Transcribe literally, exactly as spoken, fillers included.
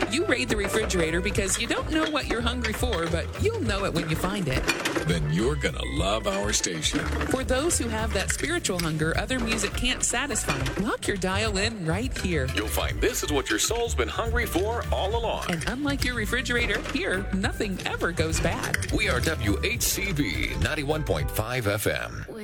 You raid the refrigerator because you don't know what you're hungry for, but you'll know it when you find it. Then you're gonna love our station. For those who have that spiritual hunger other music can't satisfy, lock your dial in right here. You'll find this is what your soul's been hungry for all along. And unlike your refrigerator, here, nothing ever goes bad. We are W H C B ninety-one point five F M.